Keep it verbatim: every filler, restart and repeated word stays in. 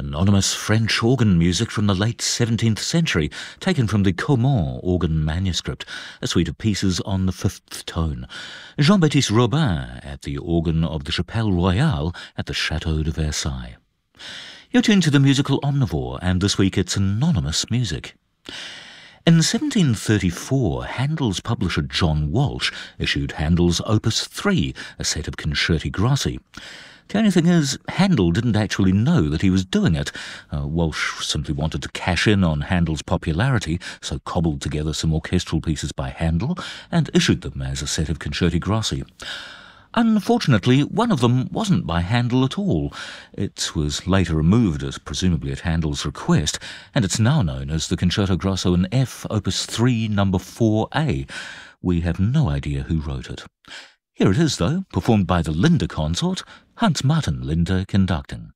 Anonymous French organ music from the late seventeenth century, taken from the Caumont organ manuscript, a suite of pieces on the fifth tone. Jean-Baptiste Robin at the organ of the Chapelle Royale at the Château de Versailles. You're tuned to the Musical Omnivore, and this week it's anonymous music. In seventeen thirty-four, Handel's publisher John Walsh issued Handel's Opus three, a set of concerti grossi. The only thing is, Handel didn't actually know that he was doing it. Uh, Walsh simply wanted to cash in on Handel's popularity, so cobbled together some orchestral pieces by Handel and issued them as a set of concerti grossi. Unfortunately, one of them wasn't by Handel at all. It was later removed, as presumably at Handel's request, and it's now known as the Concerto Grosso in F, Opus three, number four A. We have no idea who wrote it. Here it is, though, performed by the Linder Consort, Hans Martin Linder conducting.